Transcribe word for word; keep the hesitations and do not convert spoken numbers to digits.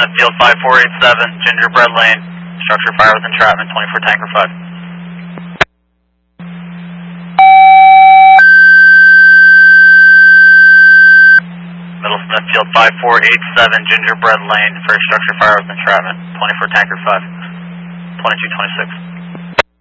Smithfield five four eight seven, Gingerbread Lane, structure fire with entrapment, twenty-four Tanker five. Middle Smithfield five four eight seven, Gingerbread Lane, first structure fire with entrapment, twenty-four Tanker five, twenty-two twenty-six.